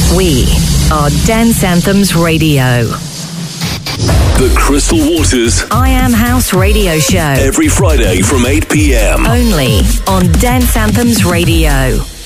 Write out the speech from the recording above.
We are Dance Anthems Radio. The Crystal Waters I Am House Radio Show. Every Friday from 8 p.m. Only on Dance Anthems Radio.